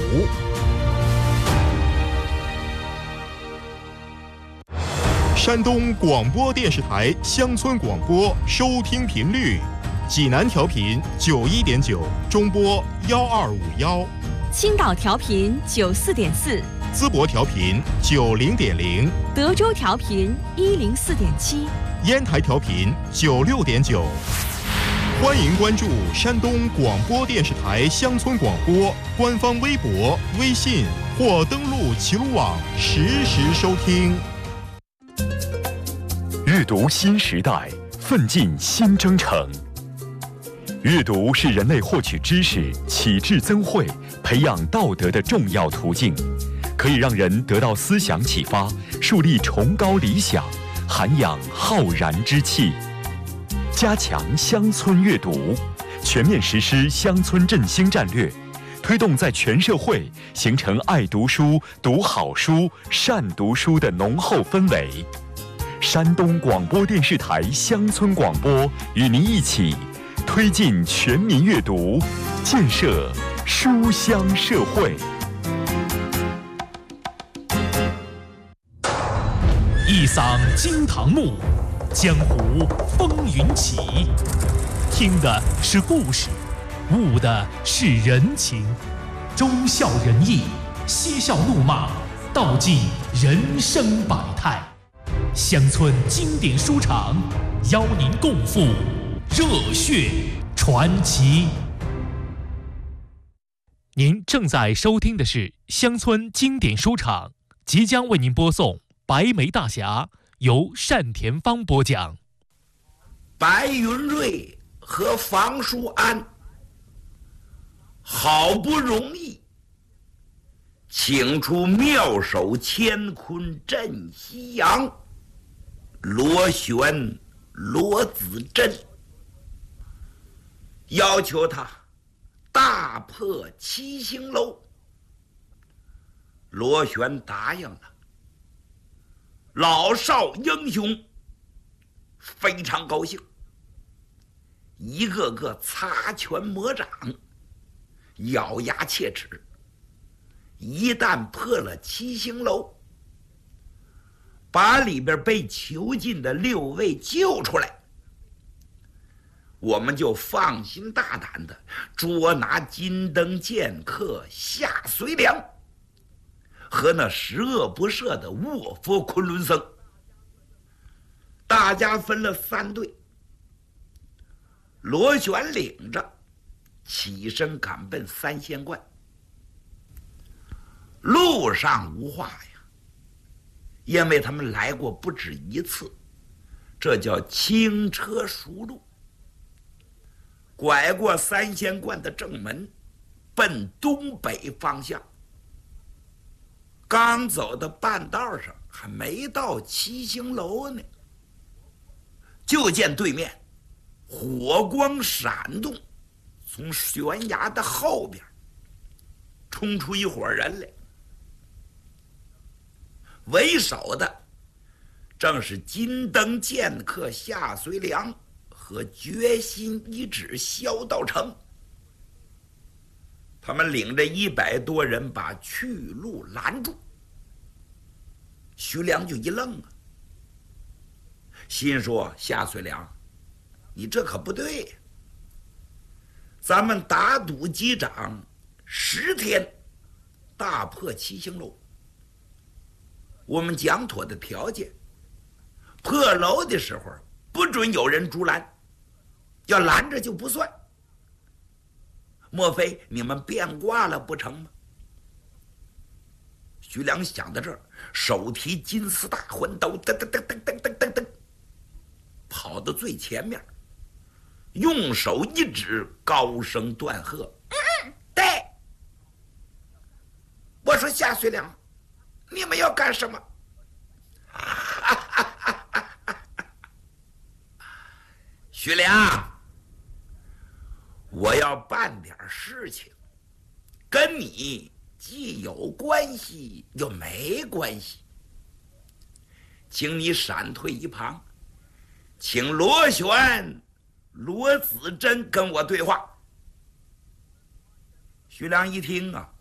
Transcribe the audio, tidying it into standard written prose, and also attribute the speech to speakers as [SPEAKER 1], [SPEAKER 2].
[SPEAKER 1] 山东广播电视台乡村广播收听频率：济南调频91.9，中波1251；
[SPEAKER 2] 青岛调频94.4，
[SPEAKER 1] 淄博调频90.0，
[SPEAKER 2] 德州调频104.7，
[SPEAKER 1] 烟台调频96.9。欢迎关注山东广播电视台乡村广播官方微博、微信，或登录齐鲁网实时收听。
[SPEAKER 3] 阅读新时代，奋进新征程。阅读是人类获取知识、启智增慧、培养道德的重要途径，可以让人得到思想启发，树立崇高理想，涵养浩然之气。加强乡村阅读，全面实施乡村振兴战略，推动在全社会形成爱读书、读好书、善读书的浓厚氛围。山东广播电视台乡村广播与您一起推进全民阅读，建设书香社会。
[SPEAKER 4] 一嗓惊堂木，江湖风云起。听的是故事，悟的是人情，忠孝仁义，嬉笑怒骂，道尽人生百态。乡村经典书场邀您共赴热血传奇。您正在收听的是乡村经典书场，即将为您播送《白眉大侠》，由单田芳播讲。
[SPEAKER 5] 白云瑞和房叔安好不容易请出妙手乾坤镇西洋螺旋罗子珍，要求他大破七星楼。螺旋答应了，老少英雄非常高兴，一个个擦拳魔掌，咬牙切齿。一旦破了七星楼，把里边被囚禁的6位救出来，我们就放心大胆的捉拿金灯剑客夏随良和那十恶不赦的卧佛昆仑僧。大家分了3队，螺旋领着起身赶奔三仙观。路上无话呀，因为他们来过不止一次，这叫轻车熟路。拐过三仙观的正门，奔东北方向。刚走到半道上，还没到七星楼呢，就见对面火光闪动，从悬崖的后边冲出一伙人来。为首的正是金灯剑客夏随良和决心一指萧道成。他们领着100多人把去路拦住。徐良就一愣啊，心说：夏随良，你这可不对呀！咱们打赌击掌10天，大破七星楼。我们讲妥的条件，破楼的时候不准有人阻拦，要拦着就不算。莫非你们变卦了不成吗？徐良想到这儿，手提金丝大魂刀，噔噔噔噔噔噔噔噔，跑到最前面，用手一指，高声断喝：“对！”我说：“夏随良，你们要干什么？”徐良，我要办点事情，跟你既有关系又没关系，请你闪退一旁，请螺旋罗子珍跟我对话。徐良一听啊，